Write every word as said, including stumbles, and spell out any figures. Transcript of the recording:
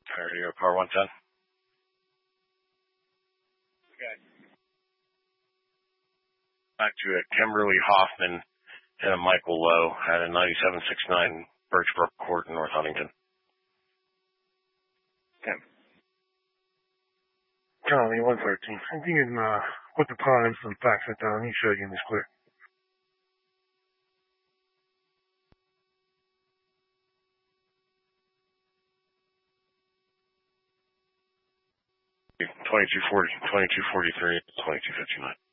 Radio Power one ten. Okay. Back to a Kimberly Hoffman and a Michael Lowe at a ninety-seven six nine Birchbrook Court in North Huntington. Okay. Charlie, one thirteen. If you can uh, put the times and facts it down, he should get this clear. twenty-two forty, twenty-two forty-three, twenty-two fifty-nine.